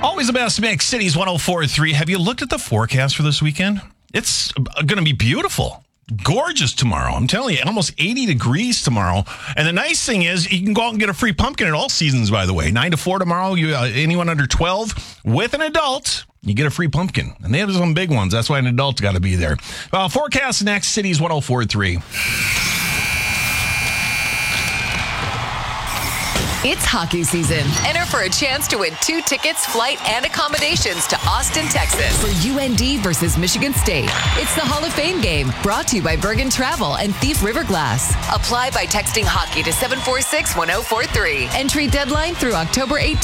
Always the best mix. Cities 104.3. Have you looked at the forecast for this weekend? It's going to be beautiful. Gorgeous tomorrow. I'm telling you, almost 80 degrees tomorrow. And the nice thing is you can go out and get a free pumpkin at all seasons, by the way. 9 to 4 tomorrow. Anyone under 12 with an adult, you get a free pumpkin. And they have some big ones. That's why an adult's got to be there. Forecast next. Cities 104.3. It's hockey season. Enter for a chance to win 2 tickets, flight, and accommodations to Austin, Texas for UND versus Michigan State. It's the Hall of Fame game, brought to you by Bergen Travel and Thief River Glass. Apply by texting hockey to 746-1043. Entry deadline through October 18th.